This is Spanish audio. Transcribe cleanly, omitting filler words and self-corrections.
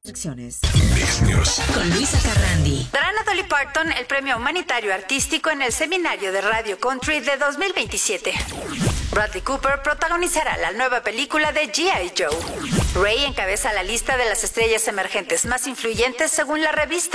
Restricciones. Business. Con Luisa Carrandi. Darán a Dolly Parton el premio humanitario artístico en el Seminario de Radio Country de 2027. Bradley Cooper protagonizará la nueva película de G.I. Joe. Ray encabeza la lista de las estrellas emergentes más influyentes según la revista